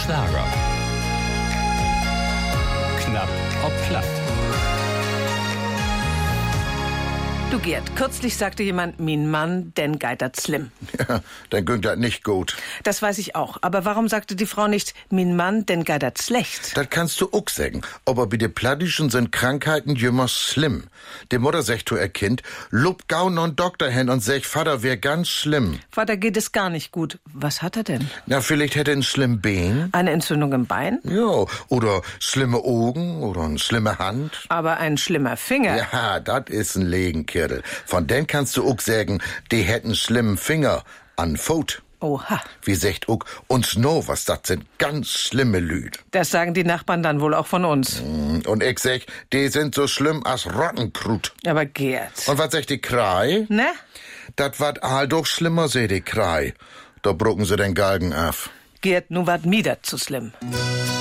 Schlager. Knapp ob platt. Du Gerd, kürzlich sagte jemand, mein Mann, den geht dat slim. Ja, dann ging das nicht gut. Das weiß ich auch. Aber warum sagte die Frau nicht, mein Mann, den geht dat schlecht? Das kannst du auch sagen. Aber bei den Plattischen sind Krankheiten jümmer schlimm. Die Mutter sagt zu ihr Kind, lob gau non Doktor hin und sag, Vater wär ganz schlimm. Vater geht es gar nicht gut. Was hat er denn? Na, vielleicht hätte er ein schlimm Bein. Eine Entzündung im Bein? Ja, oder schlimme Augen oder eine schlimme Hand. Aber ein schlimmer Finger. Ja, das ist ein Legenkirtel. Von den kannst du auch sagen, die hätten schlimmen Finger an Fout. Oha. Wie sagt auch uns no, was das sind ganz schlimme Lüd. Das sagen die Nachbarn dann wohl auch von uns. Und ich sag, die sind so schlimm als Rottenkrut. Aber Gerd. Und was sagt die Krei? Ne? Das wat all doch schlimmer, seh die Krei. Da brucken sie den Galgen af. Gerd, nu wat mi dat zu schlimm.